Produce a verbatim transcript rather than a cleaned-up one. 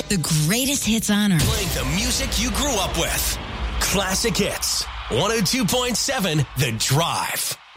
The greatest hits on Earth. Playing the music you grew up with. Classic Hits. one oh two point seven The Drive.